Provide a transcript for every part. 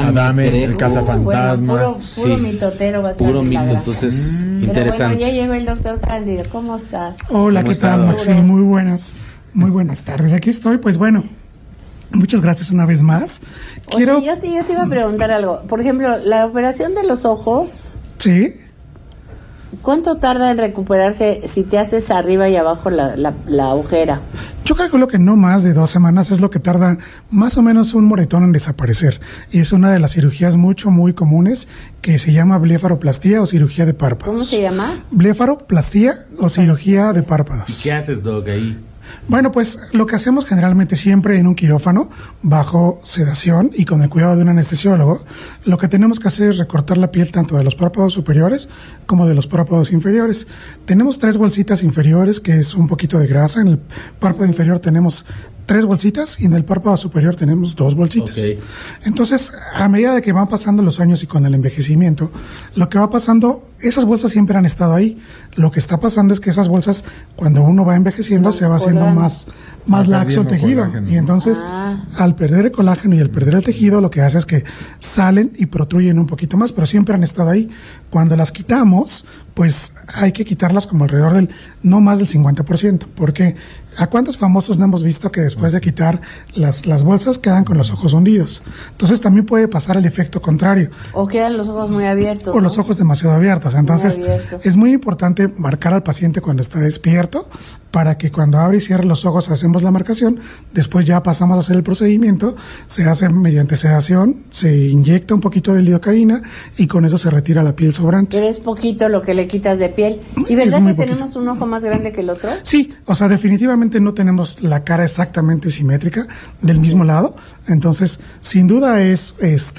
Adame, el cazafantasmas. Bueno, puro mitotero va a estar. Puro mito, entonces interesante. Bueno, ya llegó el doctor Cándido. ¿Cómo estás? Hola, ¿qué tal, Maxi? Muy buenas tardes. Aquí estoy, pues bueno, muchas gracias una vez más. Oye, yo te iba a preguntar algo. Por ejemplo, la operación de los ojos. Sí. ¿Cuánto tarda en recuperarse si te haces arriba y abajo la ojera? Yo calculo que no más de 2 semanas es lo que tarda más o menos un moretón en desaparecer. Y es una de las cirugías muy comunes que se llama blefaroplastía o cirugía de párpados. ¿Cómo se llama? Blefaroplastía o cirugía de párpados. ¿Y qué haces, Doc, ahí? Bueno, pues lo que hacemos generalmente siempre en un quirófano, bajo sedación y con el cuidado de un anestesiólogo, lo que tenemos que hacer es recortar la piel tanto de los párpados superiores como de los párpados inferiores. Tenemos 3 bolsitas inferiores, que es un poquito de grasa. En el párpado inferior tenemos 3 bolsitas y en el párpado superior tenemos 2 bolsitas. Okay. Entonces, a medida de que van pasando los años y con el envejecimiento, lo que va pasando, esas bolsas siempre han estado ahí. Lo que está pasando es que esas bolsas, cuando uno va envejeciendo, se va haciendo más laxo el tejido. Colágeno. Y entonces, al perder el colágeno y al perder el tejido, lo que hace es que salen y protruyen un poquito más, pero siempre han estado ahí. Cuando las quitamos, pues hay que quitarlas como alrededor del, no más del 50%, porque ¿a cuántos famosos no hemos visto que después de quitar las bolsas quedan con los ojos hundidos? Entonces también puede pasar el efecto contrario. O quedan los ojos muy abiertos. O los ojos demasiado abiertos. Entonces es muy importante marcar al paciente cuando está despierto, para que cuando abre y cierre los ojos hacemos la marcación, después ya pasamos a hacer el procedimiento, se hace mediante sedación, se inyecta un poquito de lidocaína y con eso se retira la piel sobrante. Pero es poquito lo que le quitas de piel. ¿Y verdad que tenemos un ojo más grande que el otro? Sí, o sea, definitivamente no tenemos la cara exactamente simétrica del mismo lado, entonces sin duda es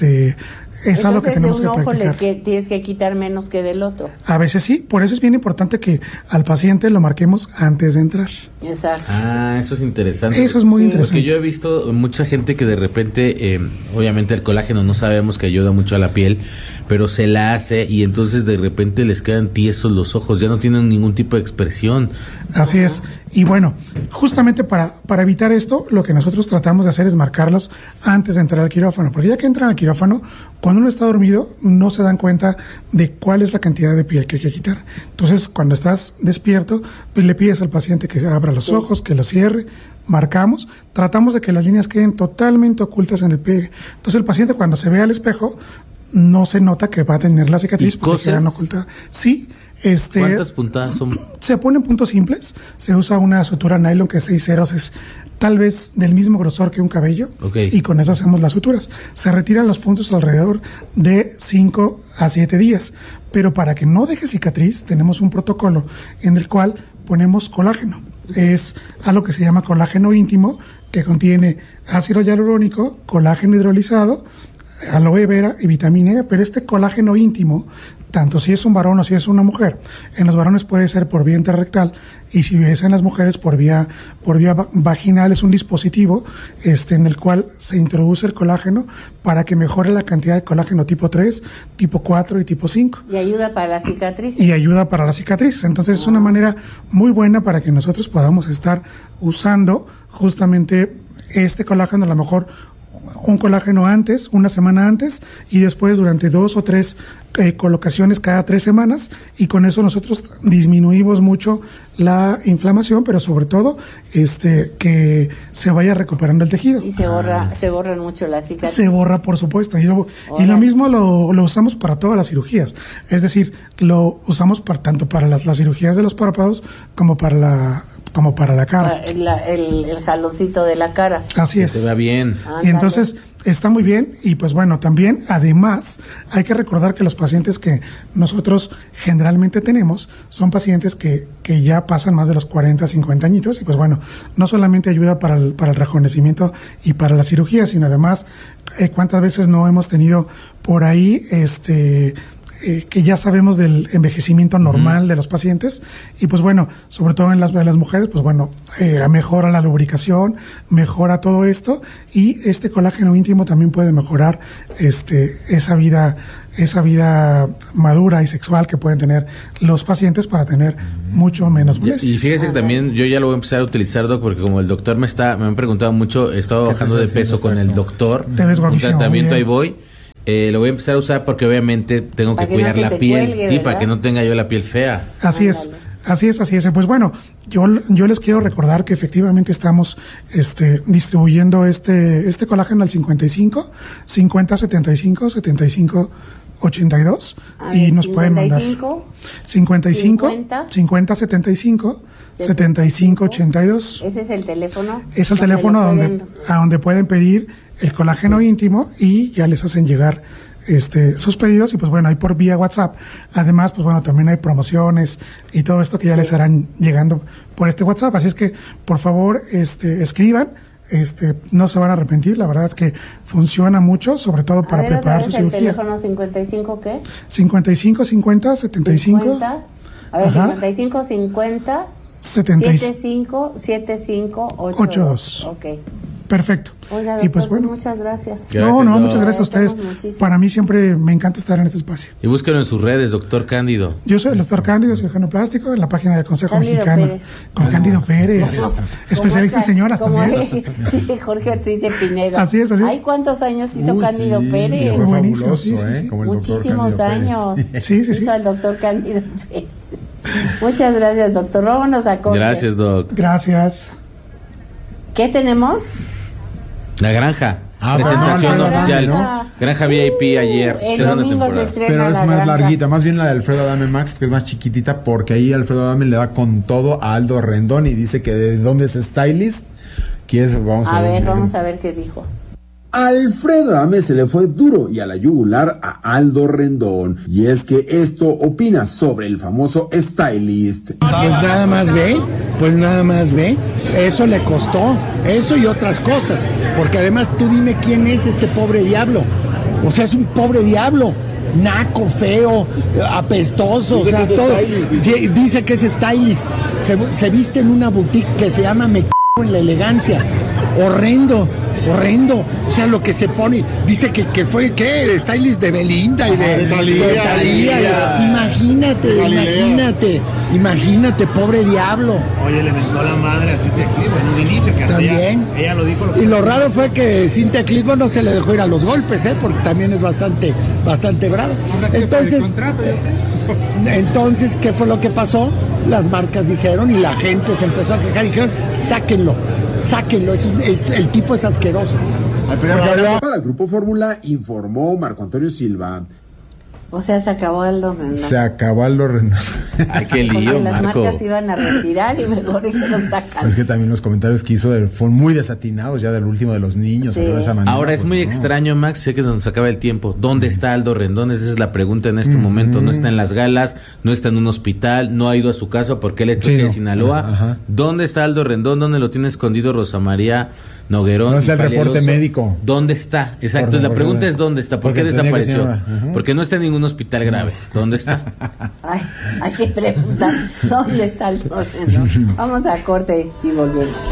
algo que tenemos que practicar. De un ojo le tienes que quitar menos que del otro. A veces sí, por eso es bien importante que al paciente lo marquemos antes de entrar. Exacto. Eso es interesante. Eso es muy interesante. Porque yo he visto mucha gente que de repente, obviamente el colágeno no sabemos que ayuda mucho a la piel, pero se la hace y entonces de repente les quedan tiesos los ojos, ya no tienen ningún tipo de expresión. Así es. Y bueno, justamente para evitar esto, lo que nosotros tratamos de hacer es marcarlos antes de entrar al quirófano, porque ya que entran al quirófano, cuando uno está dormido, no se dan cuenta de cuál es la cantidad de piel que hay que quitar. Entonces, cuando estás despierto, pues le pides al paciente que abra los ojos, que los cierre, marcamos, tratamos de que las líneas queden totalmente ocultas en el pliegue. Entonces, el paciente cuando se ve al espejo, no se nota que va a tener la cicatriz porque quedan ocultas. Sí. ¿Cuántas puntadas son? Se ponen puntos simples, se usa una sutura nylon que es 6 ceros, es tal vez del mismo grosor que un cabello, y con eso hacemos las suturas. Se retiran los puntos alrededor de 5 a 7 días, pero para que no deje cicatriz tenemos un protocolo en el cual ponemos colágeno. Es algo que se llama colágeno íntimo, que contiene ácido hialurónico, colágeno hidrolizado, aloe vera y vitamina E, pero este colágeno íntimo, tanto si es un varón o si es una mujer, en los varones puede ser por vía interrectal y si es en las mujeres por vía vaginal, es un dispositivo en el cual se introduce el colágeno para que mejore la cantidad de colágeno tipo 3, tipo 4 y tipo 5. Y ayuda para la cicatriz. Entonces es una manera muy buena para que nosotros podamos estar usando justamente este colágeno, a lo mejor un colágeno antes, una semana antes, y después durante 2 o 3 colocaciones cada 3 semanas, y con eso nosotros disminuimos mucho la inflamación, pero sobre todo que se vaya recuperando el tejido. Y se borran mucho las cicatrices. Se borra, por supuesto, y lo mismo lo usamos para todas las cirugías, es decir, lo usamos tanto para las cirugías de los párpados como para la cara. El jaloncito de la cara. Así es. Que se vea bien. Y entonces está muy bien, y pues bueno, también además hay que recordar que los pacientes que nosotros generalmente tenemos son pacientes que ya pasan más de los 40, 50 añitos, y pues bueno, no solamente ayuda para el rejuvenecimiento y para la cirugía, sino además cuántas veces no hemos tenido por ahí que ya sabemos del envejecimiento normal de los pacientes, y pues bueno, sobre todo en las mujeres, pues bueno, mejora la lubricación, mejora todo esto, y este colágeno íntimo también puede mejorar esa vida madura y sexual que pueden tener los pacientes para tener mucho menos molestias. Y fíjese que también yo ya lo voy a empezar a utilizar, Doc, porque como el doctor me han preguntado mucho, he estado bajando de peso con el doctor, te ves guapísimo, un tratamiento, ahí voy. lo voy a empezar a usar porque obviamente tengo que cuidar la piel, cuelgue, sí, ¿verdad? para que no tenga yo la piel fea. Así es. Así es. Pues bueno, yo les quiero recordar que efectivamente estamos distribuyendo este colágeno al 55 50 75 75 82 y nos pueden mandar 55 50 75 75 82. Ese es el teléfono. Es el teléfono a donde pueden pedir el colágeno íntimo y ya les hacen llegar sus pedidos y pues bueno, ahí por vía WhatsApp. Además, pues bueno, también hay promociones y todo esto que ya les harán llegando por este WhatsApp. Así es que, por favor, escriban. No se van a arrepentir, la verdad es que funciona mucho, sobre todo para preparar su cirugía. ¿El teléfono 55 qué? 55 50 75 50, a ver, 55 50 75 75 82. Ok. Perfecto. Oiga, doctor, y pues bueno, muchas gracias. Muchas gracias a ustedes. Para mí siempre me encanta estar en este espacio. Y búsquelo en sus redes, doctor Cándido. Yo soy el doctor Cándido, cirujano plástico, en la página del Consejo Cándido Mexicano. Pérez. Con Cándido Pérez. Especialista en señoras también. Sí, Jorge Ortiz de Pinedo. Así es. Ay, ¿cuántos años hizo Cándido Pérez? Fue Buenísimo, fabuloso, sí. Como el doctor Muchísimos Cándido años. Pérez. Sí. Hizo el doctor Cándido Pérez. Muchas gracias, doctor. Vámonos a corte. Gracias, doc. Gracias. ¿Qué tenemos? La granja. Ah, Presentación bueno, oficial. Granja. Granja VIP ayer. El Segunda domingo se temporada. estrena Pero es la más granja. larguita, más bien la de Alfredo Adame Max, que es más chiquitita, porque ahí Alfredo Adame le da con todo a Aldo Rendón y dice que de dónde es stylist. Vamos a ver. Vamos a ver qué dijo. Alfredo Adame se le fue duro y a la yugular a Aldo Rendón. Y es que esto opina sobre el famoso stylist. Pues nada más ve, eso le costó, eso y otras cosas, porque además tú dime quién es este pobre diablo, o sea, es un pobre diablo, naco, feo, apestoso, o sea, todo, sí, dice que es stylist, se viste en una boutique que se llama Me en la elegancia, horrendo, o sea, lo que se pone, dice que fue, ¿qué? Stylist de Belinda y de Thalía. Imagínate, pobre diablo. Oye, le mentó la madre a Cintia Clitbo en un inicio que También. ella lo dijo. Y lo raro fue que Cintia Clitbo no se le dejó ir a los golpes, porque también es bastante brava. Entonces, ¿qué fue lo que pasó? Las marcas dijeron y la gente se empezó a quejar y dijeron, sáquenlo, el tipo es asqueroso. Para el Grupo Fórmula informó Marco Antonio Silva. O sea, se acabó Aldo Rendón. Se acabó Aldo Rendón. Ay, qué lío, Porque las Marco. marcas iban a retirar y mejor dijeron sacan. Es que también los comentarios que hizo fueron muy desatinados ya del último de los niños. Sí. De esa manera, Ahora es pues, muy no. extraño, Max, sé que se nos acaba el tiempo. ¿Dónde está Aldo Rendón? Esa es la pregunta en este momento. No está en las galas, no está en un hospital, no ha ido a su casa porque él es Sí, de no. Sinaloa. Ajá. ¿Dónde está Aldo Rendón? ¿Dónde lo tiene escondido Rosa María Noguerón? ¿Dónde está y el reporte Paleroso? médico? ¿Dónde está? Exacto, Por la favor, pregunta es ¿dónde está? ¿Por qué porque tenía que desapareció? ser, ajá. Porque no está en ningún hospital grave. ¿Dónde está? Ay, hay que preguntar, ¿dónde está Aldo Rendón? Vamos a corte y volvemos.